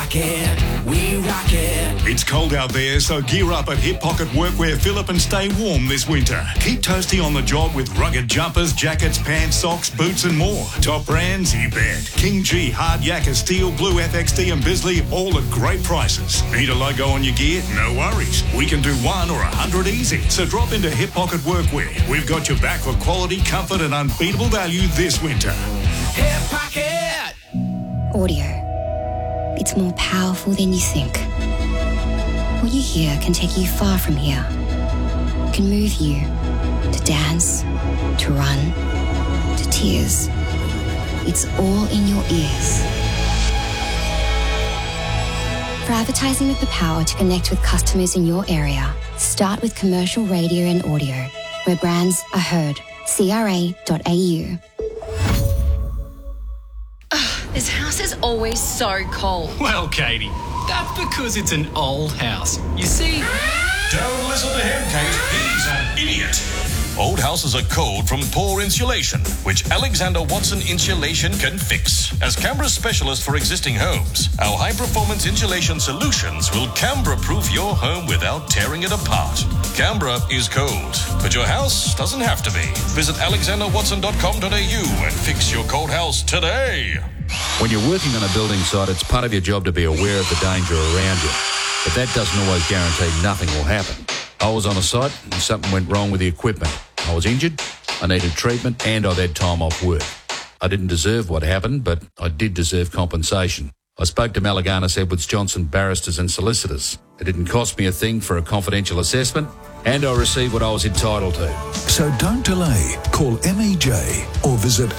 rock it, we rock it. It's cold out there, so gear up at Hip Pocket Workwear Phillip and stay warm this winter. Keep toasty on the job with rugged jumpers, jackets, pants, socks, boots and more. Top brands, you bet. King G, Hard Yakka, Steel, Blue, FXD and Bisley, all at great prices. Need a logo on your gear? No worries. We can do 1 or 100 easy. So drop into Hip Pocket Workwear. We've got your back for quality, comfort and unbeatable value this winter. Hip Pocket! Audio. It's more powerful than you think. What you hear can take you far from here. Can move you to dance, to run, to tears. It's all in your ears. For advertising with the power to connect with customers in your area, start with commercial radio and audio, where brands are heard. CRA.au. This house is always so cold. Well, Katie, that's because it's an old house. You see... Don't listen to him, Kate. He's an idiot. Old houses are cold from poor insulation, which Alexander Watson Insulation can fix. As Canberra's specialist for existing homes, our high-performance insulation solutions will Canberra-proof your home without tearing it apart. Canberra is cold, but your house doesn't have to be. Visit alexanderwatson.com.au and fix your cold house today. When you're working on a building site, it's part of your job to be aware of the danger around you. But that doesn't always guarantee nothing will happen. I was on a site and something went wrong with the equipment. I was injured, I needed treatment and I'd had time off work. I didn't deserve what happened, but I did deserve compensation. I spoke to Malaganas Edwards Johnson barristers and solicitors. It didn't cost me a thing for a confidential assessment and I received what I was entitled to. So don't delay. Call MEJ or visit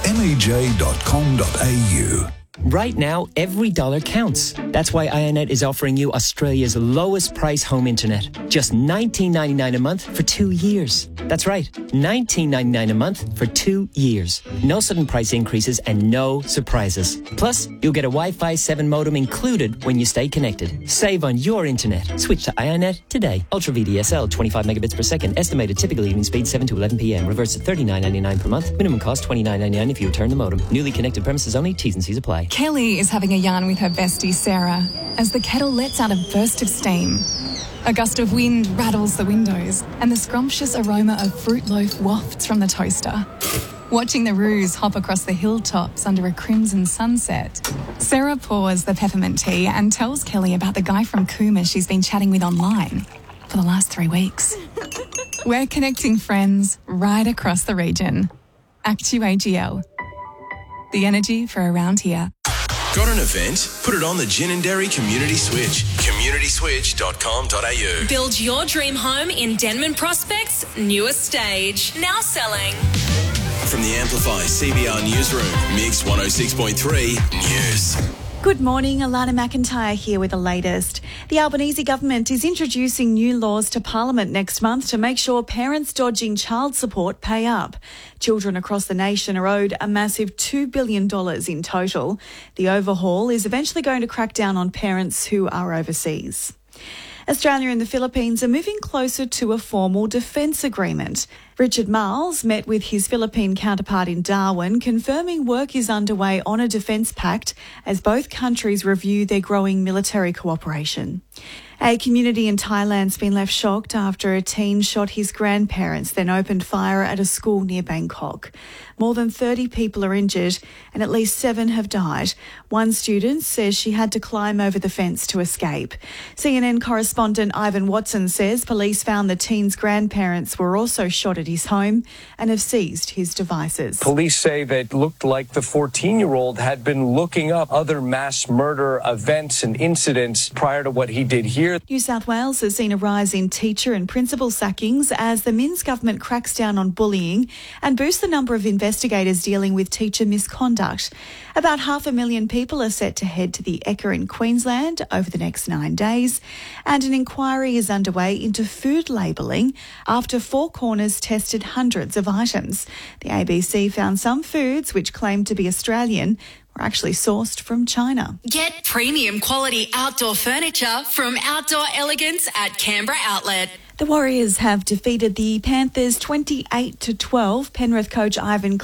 mej.com.au. Right now, every dollar counts. That's why IONET is offering you Australia's lowest price home internet. Just $19.99 a month for 2 years. That's right, $19.99 a month for 2 years. No sudden price increases and no surprises. Plus, you'll get a Wi-Fi 7 modem included when you stay connected. Save on your internet. Switch to IONET today. Ultra VDSL, 25 megabits per second. Estimated typical evening speed 7 to 11 p.m. Reverse to $39.99 per month. Minimum cost $29.99 if you return the modem. Newly connected premises only. T's and C's apply. Kelly is having a yarn with her bestie Sarah as the kettle lets out a burst of steam. A gust of wind rattles the windows and the scrumptious aroma of fruit loaf wafts from the toaster. Watching the roos hop across the hilltops under a crimson sunset, Sarah pours the peppermint tea and tells Kelly about the guy from Cooma she's been chatting with online for the last 3 weeks. We're connecting friends right across the region. ActuAGL. The energy for around here. Got an event? Put it on the Gin and Dairy Community Switch. communityswitch.com.au. Build your dream home in Denman Prospect's newest stage. Now selling. From the Amplify CBR Newsroom, Mix 106.3 News. Good morning, Alana McIntyre here with the latest. The Albanese government is introducing new laws to Parliament next month to make sure parents dodging child support pay up. Children across the nation are owed a massive $2 billion in total. The overhaul is eventually going to crack down on parents who are overseas. Australia and the Philippines are moving closer to a formal defence agreement. Richard Marles met with his Philippine counterpart in Darwin, confirming work is underway on a defence pact as both countries review their growing military cooperation. A community in Thailand's been left shocked after a teen shot his grandparents, then opened fire at a school near Bangkok. More than 30 people are injured and at least 7 have died. One student says she had to climb over the fence to escape. CNN correspondent Ivan Watson says police found the teen's grandparents were also shot at his home and have seized his devices. Police say that it looked like the 14-year-old had been looking up other mass murder events and incidents prior to what he did here. New South Wales has seen a rise in teacher and principal sackings as the Minns government cracks down on bullying and boosts the number of investigators dealing with teacher misconduct. About 500,000 people are set to head to the Ekka in Queensland over the next 9 days, and an inquiry is underway into food labelling after Four Corners tested hundreds of items. The ABC found some foods which claim to be Australian were actually sourced from China. Get premium quality outdoor furniture from Outdoor Elegance at Canberra Outlet. The Warriors have defeated the Panthers 28-12. Penrith coach Ivan